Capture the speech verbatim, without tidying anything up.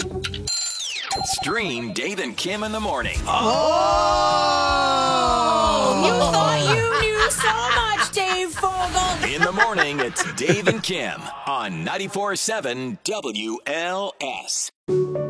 Stream Dave and Kim in the morning. Oh! You thought you knew so much, Dave Fogel. In the morning, it's Dave and Kim on ninety-four point seven W L S.